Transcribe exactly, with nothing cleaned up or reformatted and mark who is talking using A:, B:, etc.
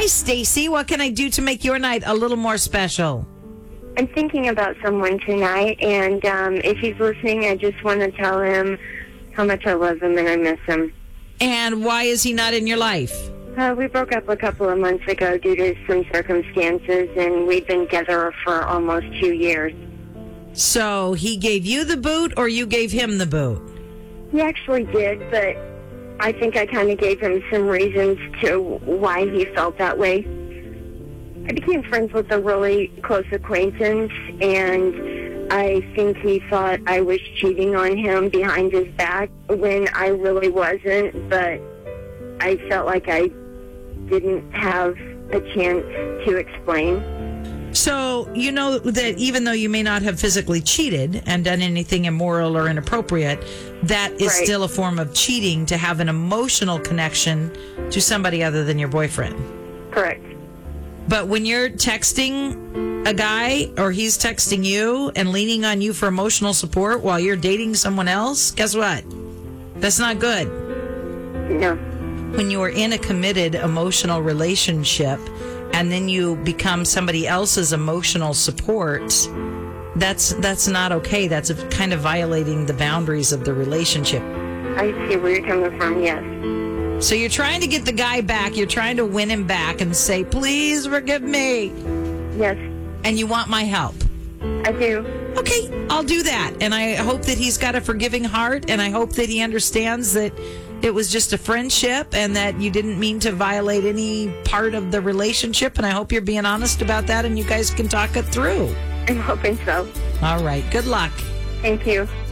A: Hi, Stacy. What can I do to make your night a little more special?
B: I'm thinking about someone tonight, and um, if he's listening, I just want to tell him how much I love him and I miss him.
A: And why is he not in your life?
B: Uh, we broke up a couple of months ago due to some circumstances, and we've been together for almost two years.
A: So he gave you the boot, or you gave him the boot?
B: He actually did, but I think I kind of gave him some reasons to why he felt that way. I became friends with a really close acquaintance, and I think he thought I was cheating on him behind his back when I really wasn't, but I felt like I didn't have a chance to explain.
A: So, you know that even though you may not have physically cheated and done anything immoral or inappropriate, that is
B: Right.
A: still a form of cheating to have an emotional connection to somebody other than your boyfriend.
B: Correct.
A: But when you're texting a guy or he's texting you and leaning on you for emotional support while you're dating someone else, guess what? That's not good.
B: No.
A: When you are in a committed emotional relationship and then you become somebody else's emotional support, that's that's not okay. That's a, kind of violating the boundaries of the relationship.
B: I see where you're coming from, yes.
A: So you're trying to get the guy back. You're trying to win him back and say, please forgive me.
B: Yes,
A: And you want my help.
B: I do.
A: Okay, I'll do that. And I hope that he's got a forgiving heart. And I hope that he understands that it was just a friendship and that you didn't mean to violate any part of the relationship. And I hope you're being honest about that and you guys can talk it through.
B: I'm hoping so.
A: All right. Good luck.
B: Thank you.